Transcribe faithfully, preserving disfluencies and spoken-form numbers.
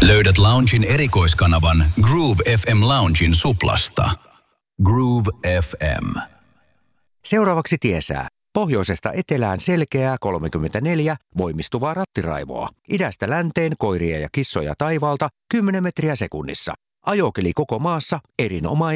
Löydät Loungen erikoiskanavan Groove F M Loungen Suplasta. Groove F M. Seuraavaksi tiesää. Pohjoisesta etelään selkeää kolmekymmentäneljä voimistuvaa rattiraivoa. Idästä länteen koiria ja kissoja taivaalta kymmenen metriä sekunnissa. Ajokeli koko maassa erinomainen.